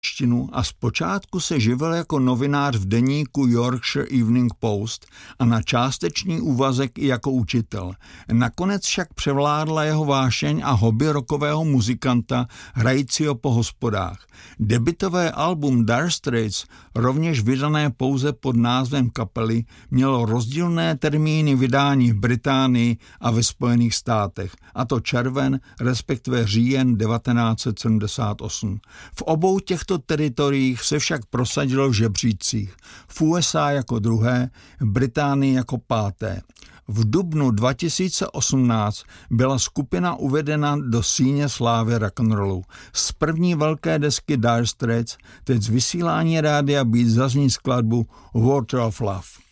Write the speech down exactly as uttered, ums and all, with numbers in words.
a zpočátku se živil jako novinář v deníku Yorkshire Evening Post a na částečný úvazek i jako učitel. Nakonec však převládla jeho vášeň a hobby rockového muzikanta hrajícího po hospodách. Debutové album Dire Straits, rovněž vydané pouze pod názvem kapely, mělo rozdílné termíny vydání v Británii a ve Spojených státech, a to červen, respektive říjen devatenáct set sedmdesát osm. V obou těchto teritoriích se však prosadilo v žebřících. V U S A jako druhé, v Británii jako páté. V dubnu dva tisíce osmnáct byla skupina uvedena do síně slávy rock'n'rollu. Z první velké desky Dire Straits teď z vysílání rádia Beat zazní skladbu Water of Love.